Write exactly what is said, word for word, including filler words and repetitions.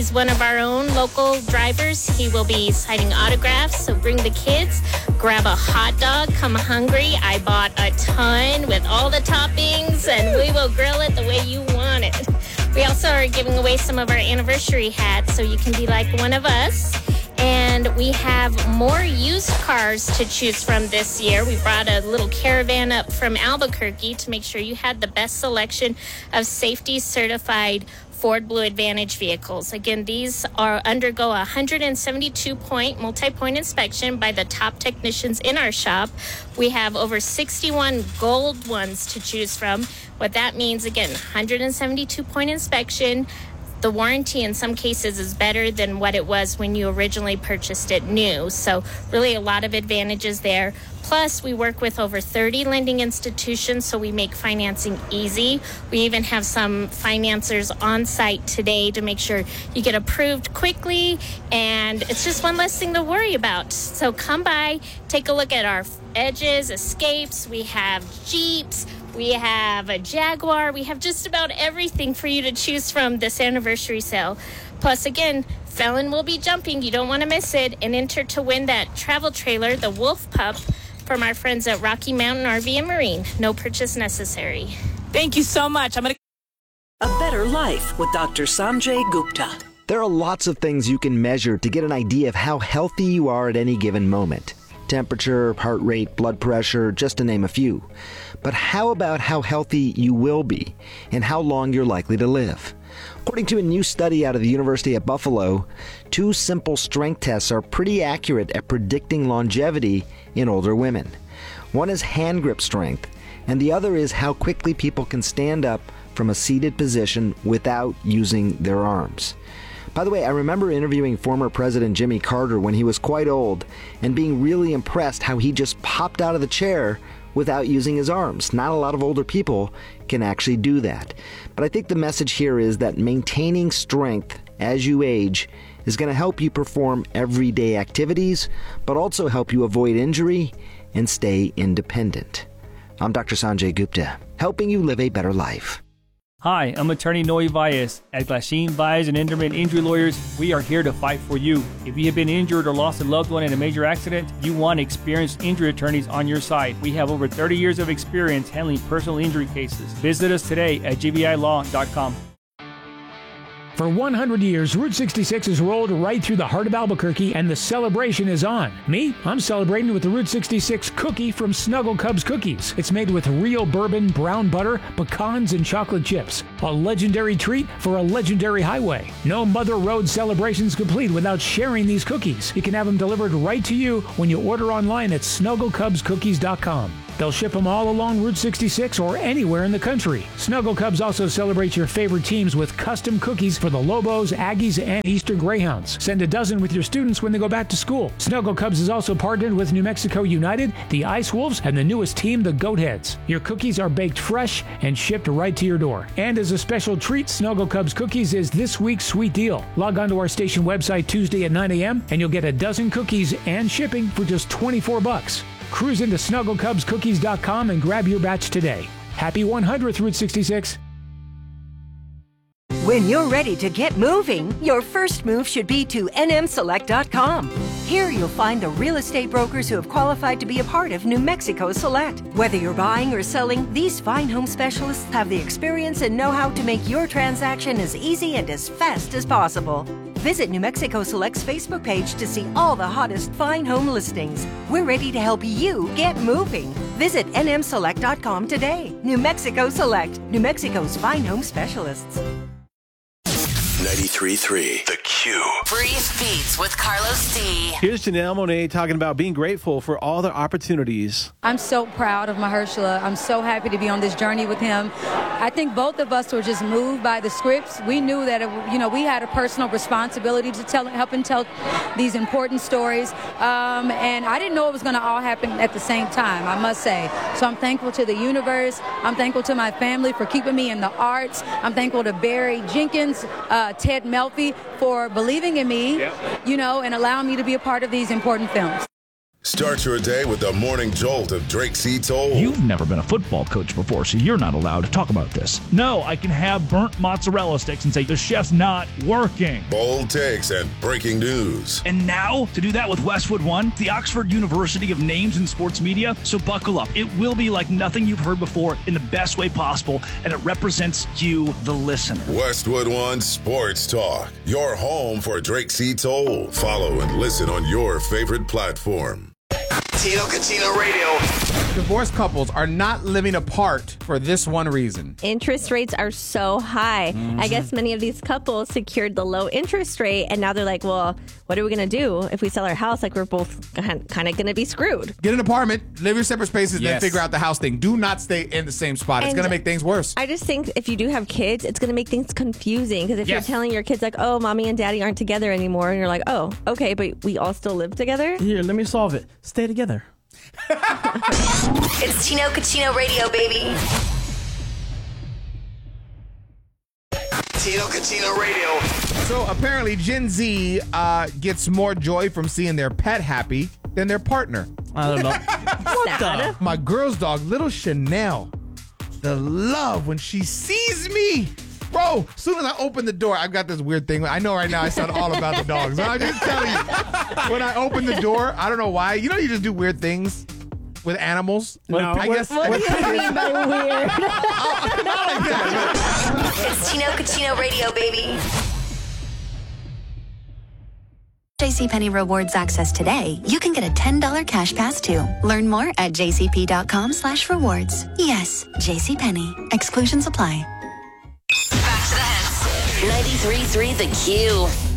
He's one of our own local drivers. He will be signing autographs, so bring the kids, grab a hot dog, come hungry. I bought a ton with all the toppings, and we will grill it the way you want it. We also are giving away some of our anniversary hats, so you can be like one of us. And we have more used cars to choose from this year. We brought a little caravan up from Albuquerque to make sure you had the best selection of safety certified Ford Blue Advantage vehicles. Again, these are undergo a one hundred seventy-two point multi-point inspection by the top technicians in our shop. We have over sixty-one gold ones to choose from. What that means, again, one hundred seventy-two point inspection. The warranty in some cases is better than what it was when you originally purchased it new. So really a lot of advantages there. Plus, we work with over thirty lending institutions, so we make financing easy. We even have some financiers on site today to make sure you get approved quickly, and it's just one less thing to worry about. So come by, take a look at our Edges, Escapes. We have Jeeps. We have a Jaguar. We have just about everything for you to choose from this anniversary sale. Plus, again, Felon will be jumping. You don't want to miss it. And enter to win that travel trailer, the Wolf Pup, from our friends at Rocky Mountain R V and Marine. No purchase necessary. Thank you so much. I'm going to... A Better Life with Doctor Sanjay Gupta. There are lots of things you can measure to get an idea of how healthy you are at any given moment. Temperature, heart rate, blood pressure, just to name a few. But how about how healthy you will be and how long you're likely to live? According to a new study out of the University of Buffalo, two simple strength tests are pretty accurate at predicting longevity in older women. One is hand grip strength, and the other is how quickly people can stand up from a seated position without using their arms. By the way, I remember interviewing former President Jimmy Carter when he was quite old and being really impressed how he just popped out of the chair without using his arms. Not a lot of older people can actually do that. But I think the message here is that maintaining strength as you age is going to help you perform everyday activities, but also help you avoid injury and stay independent. I'm Doctor Sanjay Gupta, helping you live a better life. Hi, I'm attorney Noe Valles. At Glasheen, Valles and Enderman Injury Lawyers, we are here to fight for you. If you have been injured or lost a loved one in a major accident, you want experienced injury attorneys on your side. We have over thirty years of experience handling personal injury cases. Visit us today at g v i law dot com. For one hundred years, Route sixty-six has rolled right through the heart of Albuquerque, and the celebration is on. Me, I'm celebrating with the Route sixty-six cookie from Snuggle Cubs Cookies. It's made with real bourbon, brown butter, pecans, and chocolate chips. A legendary treat for a legendary highway. No Mother Road celebrations complete without sharing these cookies. You can have them delivered right to you when you order online at snuggle cubs cookies dot com. They'll ship them all along Route sixty-six or anywhere in the country. Snuggle Cubs also celebrates your favorite teams with custom cookies for the Lobos, Aggies, and Easter Greyhounds. Send a dozen with your students when they go back to school. Snuggle Cubs is also partnered with New Mexico United, the Ice Wolves, and the newest team, the Goatheads. Your cookies are baked fresh and shipped right to your door. And as a special treat, Snuggle Cubs Cookies is this week's sweet deal. Log on to our station website Tuesday at nine a.m. and you'll get a dozen cookies and shipping for just twenty-four bucks. Cruise into snuggle cubs cookies dot com and grab your batch today. Happy one hundredth Route sixty-six. When you're ready to get moving, your first move should be to N M select dot com. Here you'll find the real estate brokers who have qualified to be a part of New Mexico Select. Whether you're buying or selling, these fine home specialists have the experience and know-how to make your transaction as easy and as fast as possible. Visit New Mexico Select's Facebook page to see all the hottest fine home listings. We're ready to help you get moving. Visit N M select dot com today. New Mexico Select, New Mexico's fine home specialists. ninety-three point three The Q. Brief Beats with Carlos D. Here's Janelle Monáe talking about being grateful for all the opportunities. I'm so proud of Mahershala. I'm so happy to be on this journey with him. I think both of us were just moved by the scripts. We knew that, it, you know, we had a personal responsibility to tell, help and tell these important stories. Um, and I didn't know it was going to all happen at the same time, I must say. So I'm thankful to the universe. I'm thankful to my family for keeping me in the arts. I'm thankful to Barry Jenkins, uh, Ted Melfi for believing in me, yep. you know, and allowing me to be a part of these important films. Start your day with the morning jolt of Drake C. Toll. You've never been a football coach before, so you're not allowed to talk about this. No, I can have burnt mozzarella sticks and say the chef's not working. Bold takes and breaking news. And now, to do that with Westwood One, the Oxford University of Names in Sports Media. So buckle up. It will be like nothing you've heard before in the best way possible, and it represents you, the listener. Westwood One Sports Talk, your home for Drake C. Toll. Follow and listen on your favorite platform. Tino Cucino Radio. Divorced couples are not living apart for this one reason. Interest rates are so high. Mm-hmm. I guess many of these couples secured the low interest rate, and now they're like, well, what are we going to do if we sell our house? Like, we're both kind of going to be screwed. Get an apartment, live in separate spaces, Yes. then figure out the house thing. Do not stay in the same spot. It's And going to make things worse. I just think if you do have kids, it's going to make things confusing. Because if Yes. you're telling your kids, like, oh, mommy and daddy aren't together anymore, and you're like, oh, okay, but we all still live together? Here, let me solve it. Stay together. It's Tino Cucino Radio, baby. Tino Cucino Radio. So apparently Gen Z uh, gets more joy from seeing their pet happy than their partner. I don't know. What the? My girl's dog, little Chanel, the love when she sees me. Bro, as soon as I open the door, I've got this weird thing. I know right now I sound all about the dogs, but I'm just telling you. When I open the door, I don't know why. You know you just do weird things with animals? No. I guess. What do you mean by weird? Not like that. It's Tino Cucino Radio, baby. JCPenney Rewards Access today. You can get a ten dollars cash pass too. Learn more at jcp.com slash rewards. Yes, JCPenney. Exclusions apply. Back to the hits. ninety-three point three The Q.